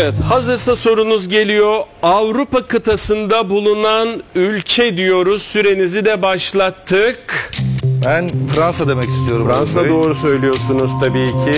Evet, hazırsa sorunuz geliyor. Avrupa kıtasında bulunan ülke diyoruz. Sürenizi de başlattık. Ben Fransa demek istiyorum. Fransa doğru söylüyorsunuz tabii ki.